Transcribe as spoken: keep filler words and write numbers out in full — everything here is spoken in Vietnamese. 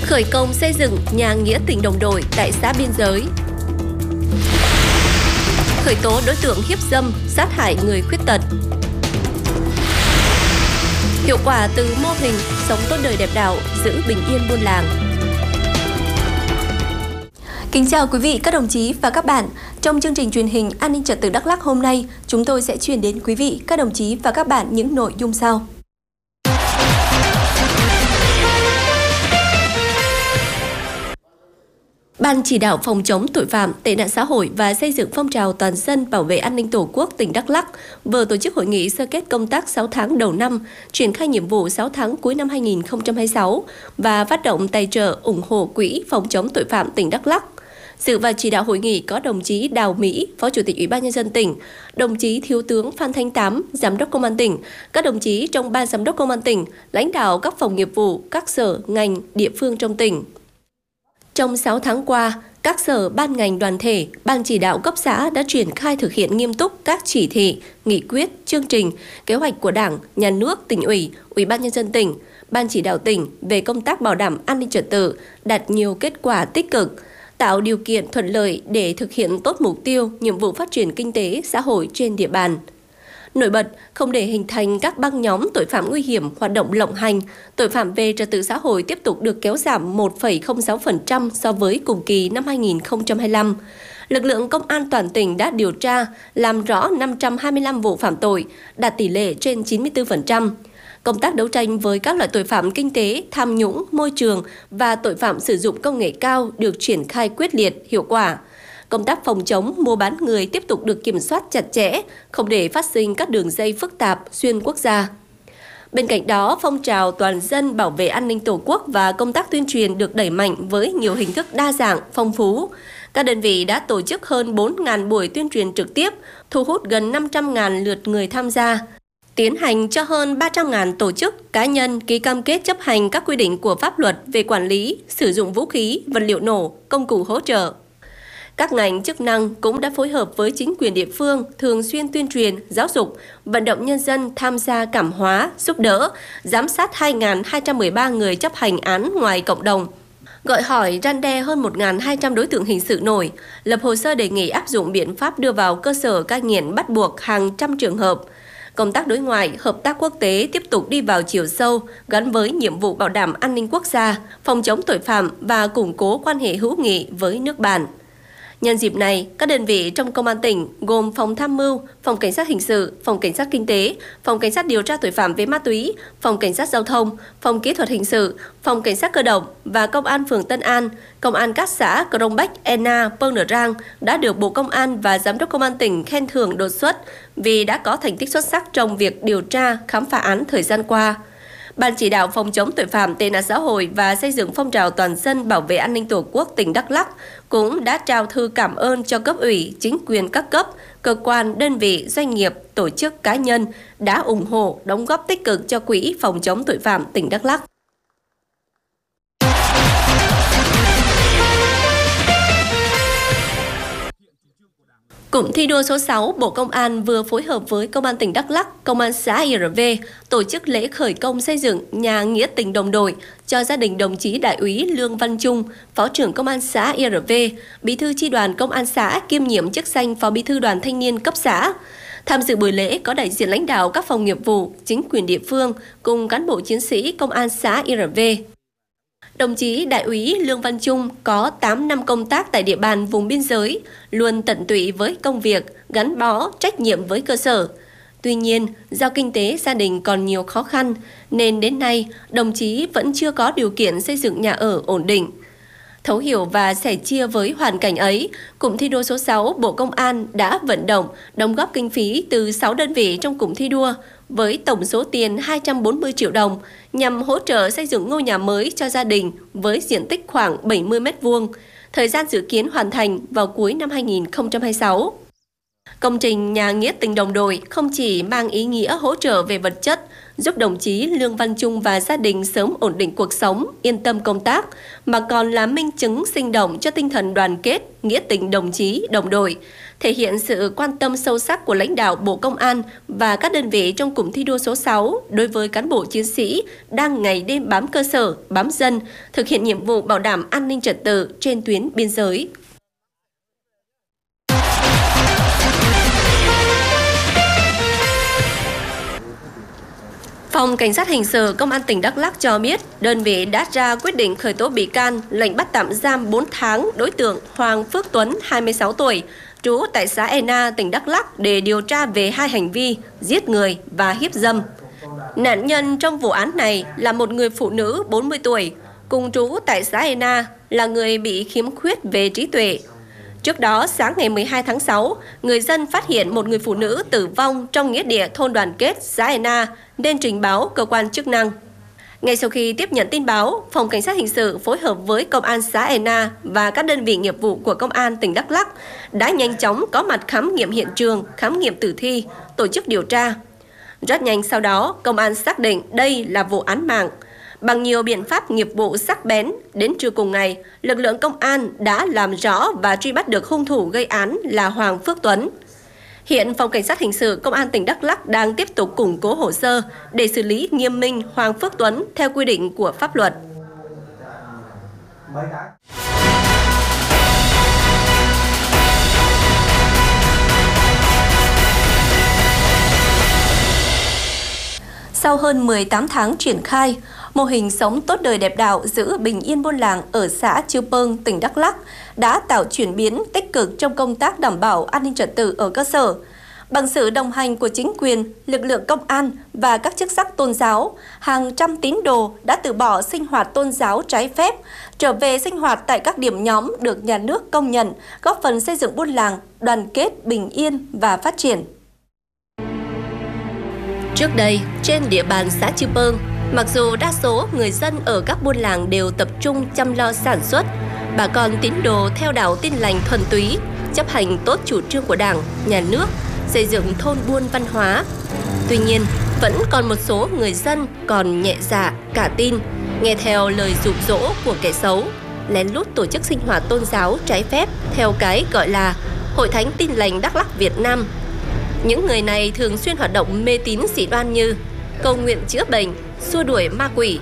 Khởi công xây dựng nhà nghĩa tình đồng đội tại xã biên giới. Khởi tố đối tượng hiếp dâm, sát hại người khuyết tật. Hiệu quả từ mô hình sống tốt đời đẹp đạo, giữ bình yên buôn làng. Kính chào quý vị, các đồng chí và các bạn. Trong chương trình truyền hình An ninh trật tự Đắk Lắk hôm nay, chúng tôi sẽ truyền đến quý vị, các đồng chí và các bạn những nội dung sau. Ban chỉ đạo phòng chống tội phạm, tệ nạn xã hội và xây dựng phong trào toàn dân bảo vệ an ninh Tổ quốc tỉnh Đắk Lắk vừa tổ chức hội nghị sơ kết công tác sáu tháng đầu năm, triển khai nhiệm vụ sáu tháng cuối năm hai nghìn không trăm hai mươi sáu và phát động tài trợ ủng hộ quỹ phòng chống tội phạm tỉnh Đắk Lắk. Dự và chỉ đạo hội nghị có đồng chí Đào Mỹ, Phó Chủ tịch Ủy ban Nhân dân tỉnh, đồng chí Thiếu tướng Phan Thanh Tám, Giám đốc Công an tỉnh, các đồng chí trong Ban Giám đốc Công an tỉnh, lãnh đạo các phòng nghiệp vụ, các sở, ngành, địa phương trong tỉnh. Trong sáu tháng qua, các sở, ban ngành đoàn thể, ban chỉ đạo cấp xã đã triển khai thực hiện nghiêm túc các chỉ thị, nghị quyết, chương trình, kế hoạch của Đảng, Nhà nước, Tỉnh ủy, Ủy ban Nhân dân tỉnh, ban chỉ đạo tỉnh về công tác bảo đảm an ninh trật tự, đạt nhiều kết quả tích cực, tạo điều kiện thuận lợi để thực hiện tốt mục tiêu, nhiệm vụ phát triển kinh tế, xã hội trên địa bàn. Nổi bật, không để hình thành các băng nhóm tội phạm nguy hiểm hoạt động lộng hành, tội phạm về trật tự xã hội tiếp tục được kéo giảm một phẩy không sáu phần trăm so với cùng kỳ năm hai nghìn không trăm hai mươi lăm. Lực lượng công an toàn tỉnh đã điều tra, làm rõ năm trăm hai mươi lăm vụ phạm tội, đạt tỷ lệ trên chín mươi tư phần trăm. Công tác đấu tranh với các loại tội phạm kinh tế, tham nhũng, môi trường và tội phạm sử dụng công nghệ cao được triển khai quyết liệt, hiệu quả. Công tác phòng chống mua bán người tiếp tục được kiểm soát chặt chẽ, không để phát sinh các đường dây phức tạp xuyên quốc gia. Bên cạnh đó, phong trào toàn dân bảo vệ an ninh Tổ quốc và công tác tuyên truyền được đẩy mạnh với nhiều hình thức đa dạng, phong phú. Các đơn vị đã tổ chức hơn bốn nghìn buổi tuyên truyền trực tiếp, thu hút gần năm trăm nghìn lượt người tham gia. Tiến hành cho hơn ba trăm nghìn tổ chức, cá nhân ký cam kết chấp hành các quy định của pháp luật về quản lý, sử dụng vũ khí, vật liệu nổ, công cụ hỗ trợ. Các ngành chức năng cũng đã phối hợp với chính quyền địa phương thường xuyên tuyên truyền, giáo dục, vận động nhân dân tham gia cảm hóa, giúp đỡ, giám sát hai nghìn hai trăm mười ba người chấp hành án ngoài cộng đồng, gọi hỏi răn đe hơn một nghìn hai trăm đối tượng hình sự nổi, lập hồ sơ đề nghị áp dụng biện pháp đưa vào cơ sở cai nghiện bắt buộc hàng trăm trường hợp. Công tác đối ngoại, hợp tác quốc tế tiếp tục đi vào chiều sâu, gắn với nhiệm vụ bảo đảm an ninh quốc gia, phòng chống tội phạm và củng cố quan hệ hữu nghị với nước bạn. Nhân dịp này, các đơn vị trong Công an tỉnh gồm Phòng Tham mưu, Phòng Cảnh sát Hình sự, Phòng Cảnh sát Kinh tế, Phòng Cảnh sát điều tra tội phạm về ma túy, Phòng Cảnh sát Giao thông, Phòng Kỹ thuật Hình sự, Phòng Cảnh sát Cơ động và Công an phường Tân An, Công an các xã Crong Bách, Ena, Pâng Nở Rang đã được Bộ Công an và Giám đốc Công an tỉnh khen thưởng đột xuất vì đã có thành tích xuất sắc trong việc điều tra, khám phá án thời gian qua. Ban chỉ đạo phòng chống tội phạm, tệ nạn xã hội và xây dựng phong trào toàn dân bảo vệ an ninh Tổ quốc tỉnh Đắk Lắk cũng đã trao thư cảm ơn cho cấp ủy, chính quyền các cấp, cơ quan, đơn vị, doanh nghiệp, tổ chức, cá nhân đã ủng hộ, đóng góp tích cực cho quỹ phòng chống tội phạm tỉnh Đắk Lắk. Cụm thi đua số sáu, Bộ Công an vừa phối hợp với Công an tỉnh Đắk Lắk, Công an xã i rờ vê tổ chức lễ khởi công xây dựng nhà nghĩa tình đồng đội cho gia đình đồng chí Đại úy Lương Văn Trung, Phó trưởng Công an xã i rờ vê, Bí thư chi đoàn Công an xã kiêm nhiệm chức danh Phó Bí thư Đoàn Thanh niên cấp xã. Tham dự buổi lễ có đại diện lãnh đạo các phòng nghiệp vụ, chính quyền địa phương cùng cán bộ chiến sĩ Công an xã i rờ vê. Đồng chí Đại úy Lương Văn Trung có tám năm công tác tại địa bàn vùng biên giới, luôn tận tụy với công việc, gắn bó, trách nhiệm với cơ sở. Tuy nhiên, do kinh tế gia đình còn nhiều khó khăn, nên đến nay đồng chí vẫn chưa có điều kiện xây dựng nhà ở ổn định. Thấu hiểu và sẻ chia với hoàn cảnh ấy, cụm thi đua số sáu Bộ Công an đã vận động, đóng góp kinh phí từ sáu đơn vị trong cụm thi đua với tổng số tiền hai trăm bốn mươi triệu đồng nhằm hỗ trợ xây dựng ngôi nhà mới cho gia đình với diện tích khoảng bảy mươi mét vuông, thời gian dự kiến hoàn thành vào cuối năm hai nghìn không trăm hai mươi sáu. Công trình nhà nghĩa tình đồng đội không chỉ mang ý nghĩa hỗ trợ về vật chất, giúp đồng chí Lương Văn Trung và gia đình sớm ổn định cuộc sống, yên tâm công tác, mà còn là minh chứng sinh động cho tinh thần đoàn kết, nghĩa tình đồng chí, đồng đội, thể hiện sự quan tâm sâu sắc của lãnh đạo Bộ Công an và các đơn vị trong cụm thi đua số sáu đối với cán bộ chiến sĩ đang ngày đêm bám cơ sở, bám dân, thực hiện nhiệm vụ bảo đảm an ninh trật tự trên tuyến biên giới. Phòng Cảnh sát Hình sự Công an tỉnh Đắk Lắk cho biết, đơn vị đã ra quyết định khởi tố bị can, lệnh bắt tạm giam bốn tháng đối tượng Hoàng Phước Tuấn, hai mươi sáu tuổi, trú tại xã Ena, tỉnh Đắk Lắk để điều tra về hai hành vi giết người và hiếp dâm. Nạn nhân trong vụ án này là một người phụ nữ bốn mươi tuổi, cùng trú tại xã Ena, là người bị khiếm khuyết về trí tuệ. Trước đó, sáng ngày mười hai tháng sáu, người dân phát hiện một người phụ nữ tử vong trong nghĩa địa thôn Đoàn Kết, xã Ena, nên trình báo cơ quan chức năng. Ngay sau khi tiếp nhận tin báo, Phòng Cảnh sát Hình sự phối hợp với Công an xã Ena và các đơn vị nghiệp vụ của Công an tỉnh Đắk Lắk đã nhanh chóng có mặt khám nghiệm hiện trường, khám nghiệm tử thi, tổ chức điều tra. Rất nhanh sau đó, Công an xác định đây là vụ án mạng. Bằng nhiều biện pháp nghiệp vụ sắc bén, đến trưa cùng ngày, lực lượng công an đã làm rõ và truy bắt được hung thủ gây án là Hoàng Phước Tuấn. Hiện Phòng Cảnh sát Hình sự Công an tỉnh Đắk Lắk đang tiếp tục củng cố hồ sơ để xử lý nghiêm minh Hoàng Phước Tuấn theo quy định của pháp luật. Sau hơn mười tám tháng triển khai, mô hình sống tốt đời đẹp đạo giữ bình yên buôn làng ở xã Chư Pơng, tỉnh Đắk Lắk đã tạo chuyển biến tích cực trong công tác đảm bảo an ninh trật tự ở cơ sở. Bằng sự đồng hành của chính quyền, lực lượng công an và các chức sắc tôn giáo, hàng trăm tín đồ đã từ bỏ sinh hoạt tôn giáo trái phép, trở về sinh hoạt tại các điểm nhóm được nhà nước công nhận, góp phần xây dựng buôn làng, đoàn kết, bình yên và phát triển. Trước đây, trên địa bàn xã Chư Pơng, mặc dù đa số người dân ở các buôn làng đều tập trung chăm lo sản xuất, bà con tín đồ theo đạo Tin Lành thuần túy, chấp hành tốt chủ trương của Đảng, Nhà nước, xây dựng thôn buôn văn hóa. Tuy nhiên, vẫn còn một số người dân còn nhẹ dạ, cả tin, nghe theo lời dụ dỗ của kẻ xấu, lén lút tổ chức sinh hoạt tôn giáo trái phép theo cái gọi là Hội Thánh Tin Lành Đắk Lắk Việt Nam. Những người này thường xuyên hoạt động mê tín dị đoan như cầu nguyện chữa bệnh, xua đuổi ma quỷ,